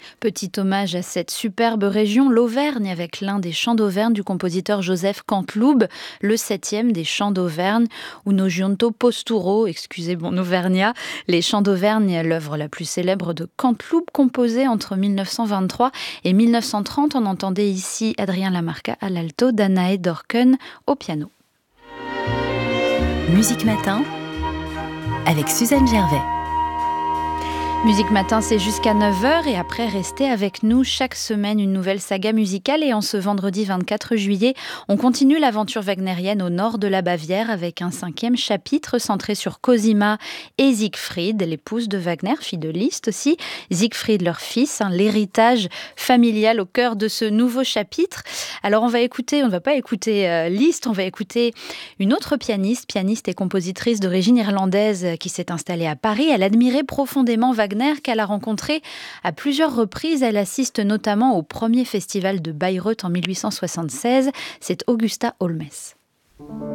Petit hommage à cette superbe région, l'Auvergne, avec l'un des chants d'Auvergne du compositeur Joseph Canteloube, le 7e des chants d'Auvergne, Uno giunto posturo, excusez mon auvergnat. Les chants d'Auvergne, l'œuvre la plus célèbre de Canteloube, composée entre 1923 et 1930. On entendait ici Adrien Lamarca à l'alto, Danae Dorken au piano. Musique Matin avec Suzanne Gervais. Musique Matin, c'est jusqu'à 9h et après, restez avec nous chaque semaine une nouvelle saga musicale. Et en ce vendredi 24 juillet, on continue l'aventure wagnérienne au nord de la Bavière avec un 5e chapitre centré sur Cosima et Siegfried, l'épouse de Wagner, fille de Liszt aussi. Siegfried, leur fils, l'héritage familial au cœur de ce nouveau chapitre. Alors on ne va pas écouter Liszt, on va écouter une autre pianiste et compositrice d'origine irlandaise qui s'est installée à Paris. Elle admirait profondément Wagner, qu'elle a rencontré à plusieurs reprises. Elle assiste notamment au premier festival de Bayreuth en 1876. C'est Augusta Holmes.